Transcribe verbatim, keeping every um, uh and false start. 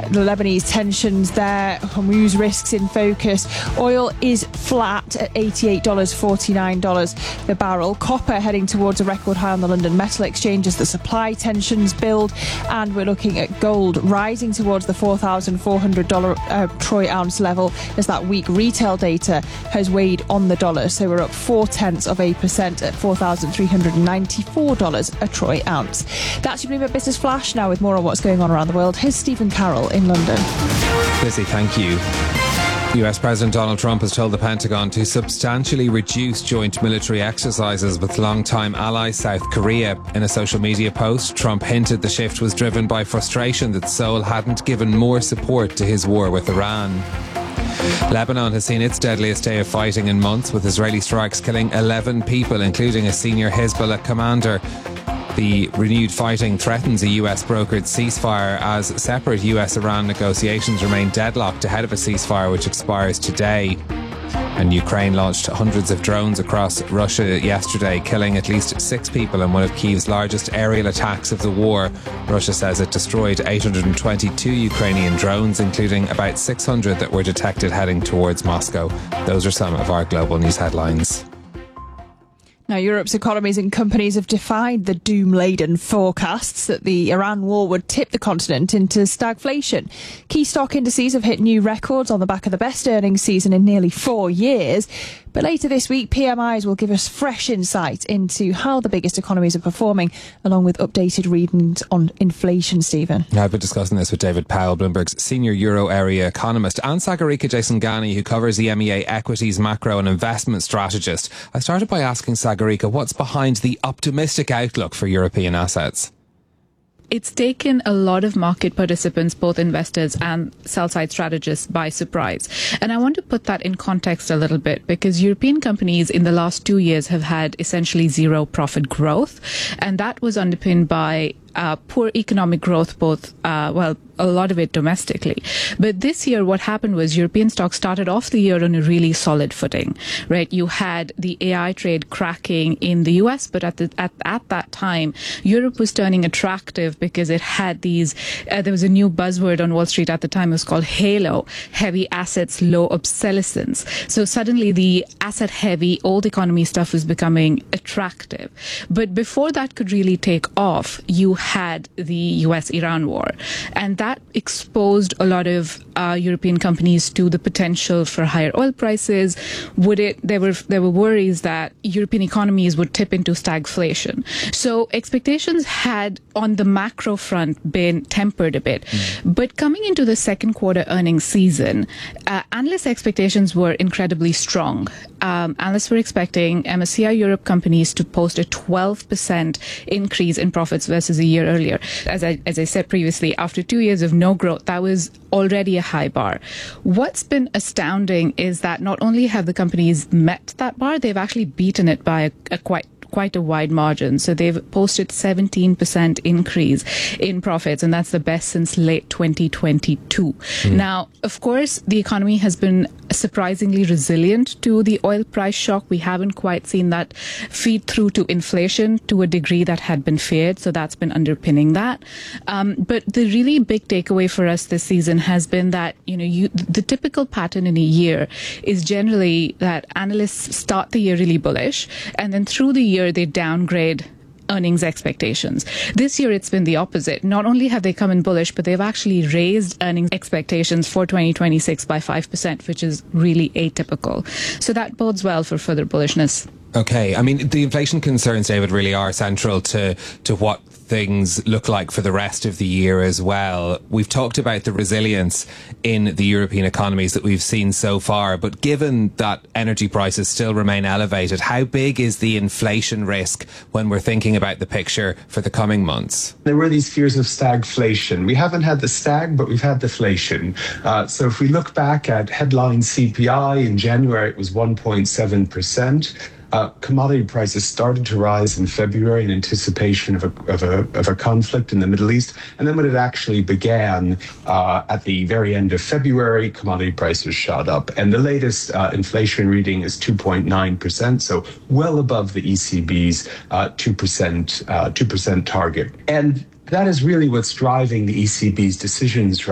the Lebanese tensions there, Hormuz risks in focus. Oil is flat at eighty-eight dollars forty-nine the barrel. Copper heading towards a record high on the London Metal Exchange as the supply tensions build. And we're looking at gold rising towards the four thousand four hundred dollars uh, troy ounce level as that weak retail data has weighed on the dollar. So we're up four tenths of a percent at four thousand three hundred ninety-four dollars a troy ounce. That's your Bloomberg Business Flash. Now with more on what's going on around the world, here's Stephen Carroll in London. Lizzie, thank you. U S President Donald Trump has told the Pentagon to substantially reduce joint military exercises with longtime ally South Korea. In a social media post, Trump hinted the shift was driven by frustration that Seoul hadn't given more support to his war with Iran. Lebanon has seen its deadliest day of fighting in months, with Israeli strikes killing eleven people, including a senior Hezbollah commander. The renewed fighting threatens a U S-brokered ceasefire as separate U S-Iran negotiations remain deadlocked ahead of a ceasefire which expires today. And Ukraine launched hundreds of drones across Russia yesterday, killing at least six people in one of Kyiv's largest aerial attacks of the war. Russia says it destroyed eight hundred twenty-two Ukrainian drones, including about six hundred that were detected heading towards Moscow. Those are some of our global news headlines. Now, Europe's economies and companies have defied the doom-laden forecasts that the Iran war would tip the continent into stagflation. Key stock indices have hit new records on the back of the best earnings season in nearly four years. But later this week, P M Is will give us fresh insight into how the biggest economies are performing, along with updated readings on inflation, Stephen. I've been discussing this with David Powell, Bloomberg's senior euro area economist, and Sagarika Jaisangani, who covers the M E A equities, macro and investment strategist. I started by asking Sagarika what's behind the optimistic outlook for European assets. It's taken a lot of market participants, both investors and sell-side strategists, by surprise. And I want to put that in context a little bit, because European companies in the last two years have had essentially zero profit growth. And that was underpinned by uh, poor economic growth, both, uh, well, a lot of it domestically. But this year, what happened was European stocks started off the year on a really solid footing, right? You had the A I trade cracking in the U S, but at the, at, at that time, Europe was turning attractive because it had these, uh, there was a new buzzword on Wall Street at the time, it was called HALO, heavy assets, low obsolescence. So suddenly the asset heavy, old economy stuff was becoming attractive. But before that could really take off, you had the U S Iran war. And that exposed a lot of uh, European companies to the potential for higher oil prices. Would it? There were there were worries that European economies would tip into stagflation. So expectations had, on the macro front, been tempered a bit. Mm. But coming into the second quarter earnings season, uh, analyst expectations were incredibly strong. Um, analysts were expecting M S C I Europe companies to post a twelve percent increase in profits versus a year earlier. As I as I said previously, after two years of no growth, that was already a high bar. What's been astounding is that not only have the companies met that bar, they've actually beaten it by a, a quite quite a wide margin. So they've posted seventeen percent increase in profits, and that's the best since late twenty twenty-two. Mm. Now, of course, the economy has been surprisingly resilient to the oil price shock. We haven't quite seen that feed through to inflation to a degree that had been feared, so that's been underpinning that. Um, but the really big takeaway for us this season has been that, you know, you, the typical pattern in a year is generally that analysts start the year really bullish, and then through the year they downgrade earnings expectations. This year it's been the opposite. Not only have they come in bullish, but they've actually raised earnings expectations for twenty twenty-six by five percent, which is really atypical. So that bodes well for further bullishness. Okay. I mean, the inflation concerns, David, really are central to, to what things look like for the rest of the year as well. We've talked about the resilience in the European economies that we've seen so far, but given that energy prices still remain elevated, how big is the inflation risk when we're thinking about the picture for the coming months? There were these fears of stagflation. We haven't had the stag, but we've had deflation. Uh, so if we look back at headline C P I in January, it was one point seven percent. Uh, commodity prices started to rise in February in anticipation of a, of a of a conflict in the Middle East. And then when it actually began uh, at the very end of February, commodity prices shot up. And the latest uh, inflation reading is two point nine percent, so well above the E C B's uh, two percent uh, two percent target. And that is really what's driving the E C B's decisions